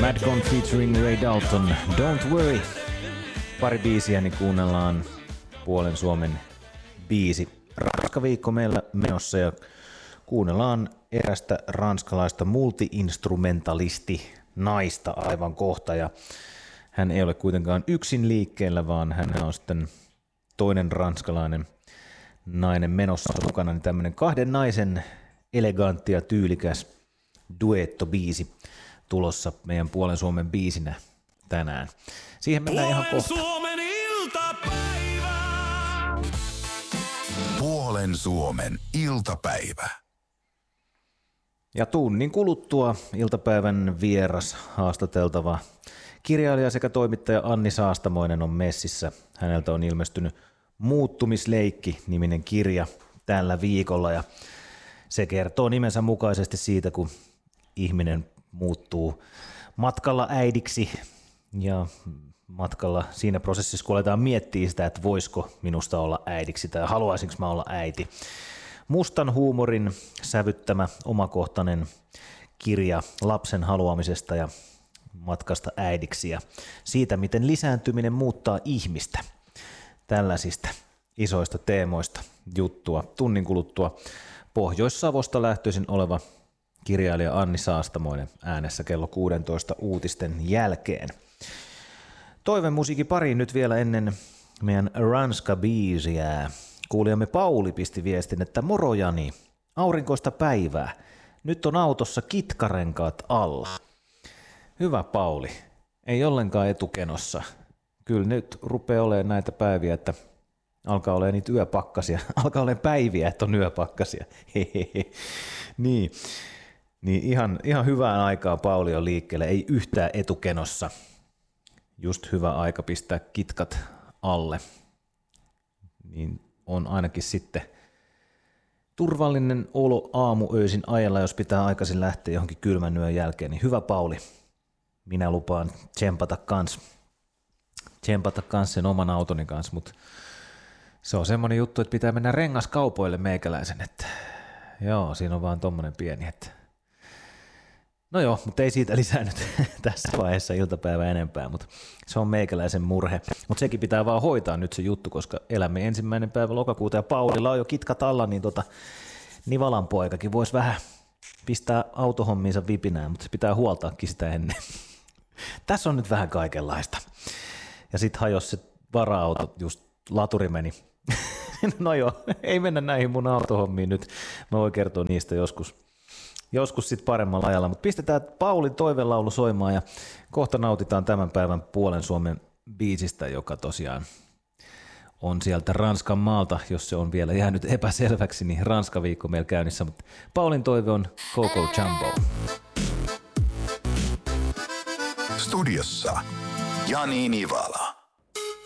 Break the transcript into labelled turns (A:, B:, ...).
A: Madcon featuring Ray Dalton, Don't Worry. Pari biisiä, niin kuunnellaan puolen Suomen biisi. Ranska-viikko meillä menossa ja kuunnellaan erästä ranskalaista multi-instrumentalisti naista aivan kohta. Ja hän ei ole kuitenkaan yksin liikkeellä, vaan hän on sitten toinen ranskalainen nainen menossa mukana. Niin tämmöinen kahden naisen elegantti ja tyylikäs duetto-biisi tulossa meidän puolen Suomen biisinä tänään. Siihen mennään ihan kohta.
B: Suomen iltapäivä.
C: Puolen Suomen iltapäivä.
A: Ja tunnin kuluttua iltapäivän vieras haastateltava kirjailija sekä toimittaja Anni Saastamoinen on messissä. Häneltä on ilmestynyt Muuttumisleikki-niminen kirja tällä viikolla ja se kertoo nimensä mukaisesti siitä, kun ihminen muuttuu matkalla äidiksi ja matkalla siinä prosessissa, kun aletaan miettiä sitä, että voisiko minusta olla äidiksi tai haluaisinko mä olla äiti. Mustan huumorin sävyttämä omakohtainen kirja lapsen haluamisesta ja matkasta äidiksi ja siitä, miten lisääntyminen muuttaa ihmistä. Tällaisista isoista teemoista juttua tunnin kuluttua Pohjois-Savosta lähtöisin oleva kirjailija Anni Saastamoinen äänessä kello 16 uutisten jälkeen. Toivemusiikin pariin nyt vielä ennen meidän Ranska-biisiä. Kuulijamme Pauli pisti viestin, että moro Jani, aurinkoista päivää. Nyt on autossa kitkarenkaat alla. Hyvä Pauli, ei ollenkaan etukenossa. Kyllä nyt rupeaa olemaan näitä päiviä, että alkaa olemaan niitä yöpakkasia. Alkaa olemaan päiviä, että on yöpakkasia. Hehehe. Niin ihan hyvään aikaan Pauli on liikkeelle, ei yhtään etukenossa. Just hyvä aika pistää kitkat alle. Niin on ainakin sitten turvallinen olo aamuöisin ajalla, jos pitää aikaisin lähteä johonkin kylmän yön jälkeen. Niin hyvä Pauli, minä lupaan tsempata kans sen oman autoni kanssa, mutta se on semmoinen juttu, että pitää mennä rengaskaupoille meikäläisen, että joo, siinä on vaan tommonen pieni, että no joo, mutta ei siitä lisää nyt tässä vaiheessa iltapäivä enempää, mutta se on meikäläisen murhe. Mutta sekin pitää vaan hoitaa nyt se juttu, koska elämme 1. päivä lokakuuta ja Paulilla on jo kitkat alla, niin Nivalan poikakin voisi vähän pistää autohommiinsa vipinään, mutta se pitää huoltaakin sitä ennen. Tässä on nyt vähän kaikenlaista. Ja sitten hajosi se vara-auto, just laturi meni. No joo, ei mennä näihin mun autohommiin nyt. Mä voin kertoa niistä joskus sitten paremmalla ajalla, mutta pistetään Paulin toivelaulu soimaan ja kohta nautitaan tämän päivän puolen Suomen biisistä, joka tosiaan on sieltä Ranskan maalta, jos se on vielä jäänyt epäselväksi, niin Ranska-viikko meillä käynnissä, mutta Paulin toive on Coco Jumbo.
C: Studiossa Jani Nivala.